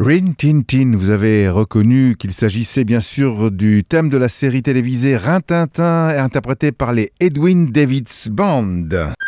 Rin Tin Tin, vous avez reconnu qu'il s'agissait bien sûr du thème de la série télévisée Rin Tin Tin, interprété par les Edwin Davids Band.